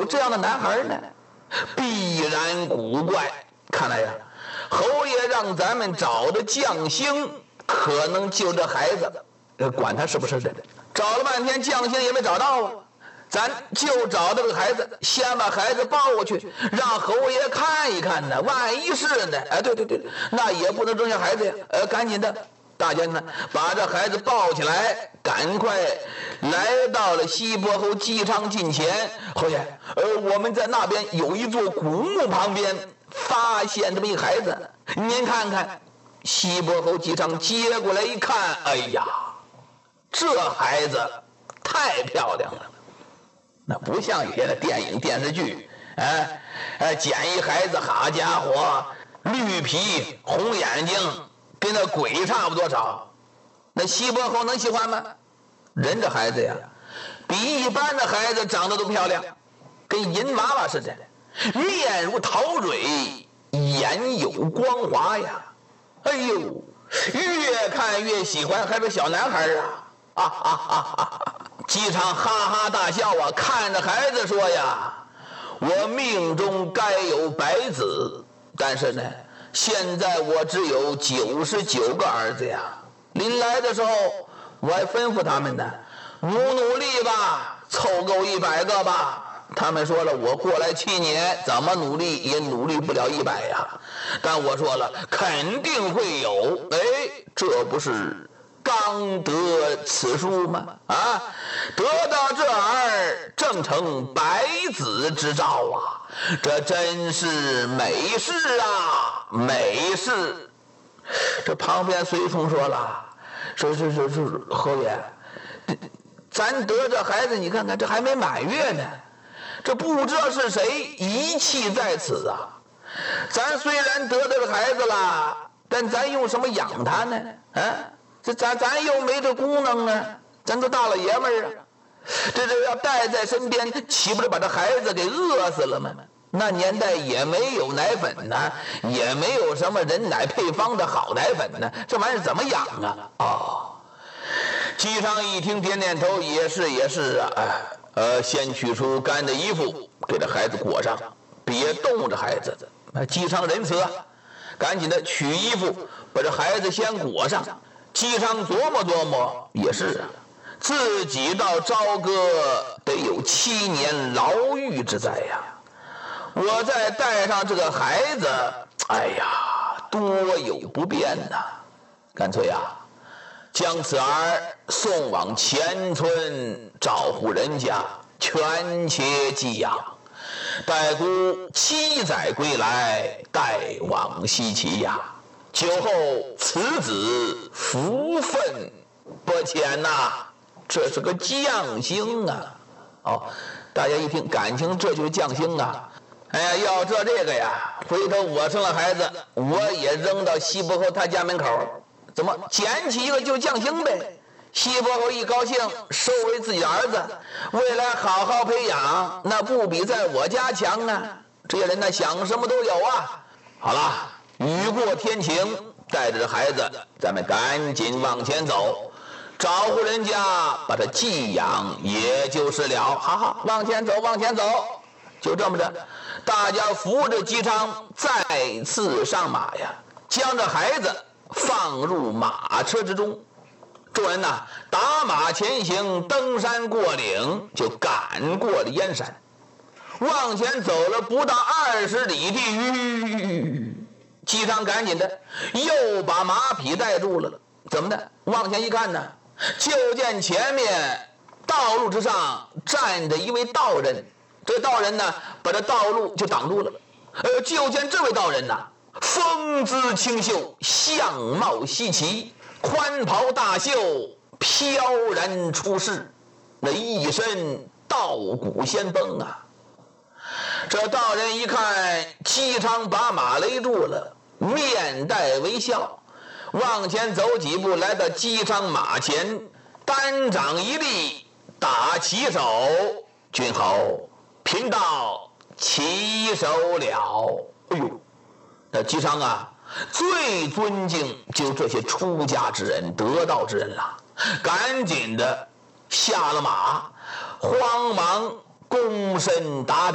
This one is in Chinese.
这样的男孩呢？必然古怪。看来呀，侯爷让咱们找的将星，可能就这孩子，管他是不是的。找了半天，将星也没找到啊。咱就找这个孩子，先把孩子抱过去，让侯爷看一看呢。万一是呢？对，那也不能扔下孩子呀。赶紧的，大家呢把这孩子抱起来，赶快来到了西伯侯姬昌近前。侯爷，我们在那边有一座古墓旁边发现这么一个孩子，您看看。西伯侯姬昌接过来一看，哎呀，这孩子太漂亮了。那不像有些的电影电视剧，捡一孩子，好家伙，绿皮红眼睛，跟那鬼差不多少。那西伯侯能喜欢吗？人这孩子呀，比一般的孩子长得都漂亮，跟银娃娃似的，面如桃蕊，眼有光华呀。哎呦，越看越喜欢，还是小男孩啊！姬昌哈哈大笑啊，看着孩子说呀：“我命中该有百子，但是呢，现在我只有99个儿子呀。临来的时候，我还吩咐他们呢，努力吧，凑够100个吧。他们说了，我过来7年，怎么努力也努力不了100呀。但我说了，肯定会有。这不是刚得此书吗？得到这儿，正成百子之兆啊！这真是美事啊，美事！这旁边随从说了，说侯爷，咱得这孩子，你看看这还没满月呢，这不知道是谁遗弃在此啊！咱虽然得这个孩子了，但咱用什么养他呢？咱又没这功能啊，咱都大老爷们儿啊，这要带在身边，岂不是把这孩子给饿死了吗？那年代也没有奶粉呢，也没有什么人奶配方的好奶粉呢，这玩意儿怎么养啊？姬昌一听点点头，也是啊，先取出干的衣服给这孩子裹上，别冻着孩子。姬昌仁慈啊，赶紧的取衣服把这孩子先裹上。姬昌琢磨，也是啊，自己到朝歌得有7年牢狱之灾呀。我再带上这个孩子，哎呀，多有不便呐！干脆啊，将此儿送往前村照顾人家，全且寄养。待姑7载归来，带往西岐呀。酒后此子福分不浅呐，这是个将星啊！大家一听，感情这就是将星啊！哎呀，要这个呀，回头我生了孩子，我也扔到西伯侯他家门口，怎么捡起一个就将星呗？西伯侯一高兴，收为自己的儿子，未来好好培养，那不比在我家强啊！这些人呢，想什么都有啊！好了。雨过天晴，带着孩子，咱们赶紧往前走，找户人家把他寄养，也就是了。好，往前走，就这么着，大家扶着姬昌再次上马呀，将这孩子放入马车之中。众人呐，打马前行，登山过岭，就赶过了燕山。往前走了不到20里地域，姬昌赶紧的又把马匹带住了。怎么的？往前一看呢，就见前面道路之上站着一位道人。这道人呢，把这道路就挡住了。就见这位道人呢，风姿清秀，相貌稀奇，宽袍大袖，飘然出世，那一身道骨仙风啊！这道人一看姬昌把马勒住了，面带微笑，往前走几步，来到姬昌马前，单掌一立，打起手，君侯贫道起手了。哎呦，那姬昌啊，最尊敬就这些出家之人、得道之人了，赶紧的下了马，慌忙躬身打礼。